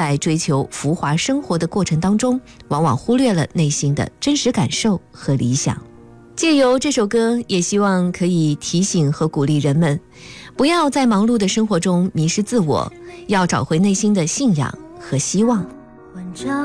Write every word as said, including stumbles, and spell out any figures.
在追求浮华生活的过程当中，往往忽略了内心的真实感受和理想。借由这首歌，也希望可以提醒和鼓励人们，不要在忙碌的生活中迷失自我，要找回内心的信仰和希望。